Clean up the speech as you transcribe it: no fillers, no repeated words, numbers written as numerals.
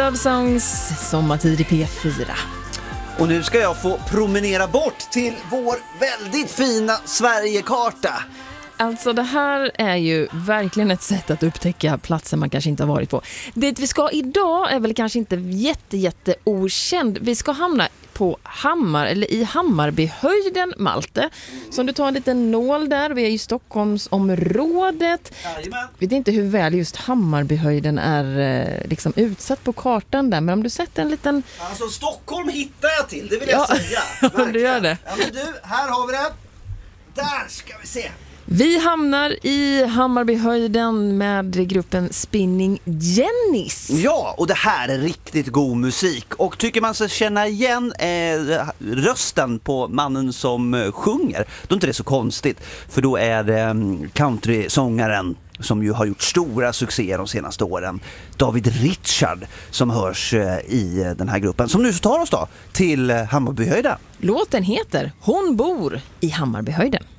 Love Songs, sommartid i P4. Och nu ska jag få promenera bort till vår väldigt fina Sverigekarta. Alltså det här är ju verkligen ett sätt att upptäcka platser man kanske inte har varit på. Det vi ska idag är väl kanske inte jätte okänd. Vi ska hamna på i Hammarbyhöjden, Malte. Så om du tar en liten nål där, vi är i Stockholmsområdet. Jajamän. Jag vet inte hur väl just Hammarbyhöjden är liksom utsatt på kartan där, men om du sätter en liten... Alltså Stockholm hittar jag till, det vill jag säga. Om du gör det. Ja men du, här har vi det. Där ska vi se. Vi hamnar i Hammarbyhöjden med gruppen Spinning Jennies. Ja, och det här är riktigt god musik. Och tycker man sig känna igen rösten på mannen som sjunger, då är inte det så konstigt. För då är det countrysångaren som ju har gjort stora succéer de senaste åren, David Richard, som hörs i den här gruppen. Som nu så tar oss då till Hammarbyhöjden. Låten heter Hon bor i Hammarbyhöjden.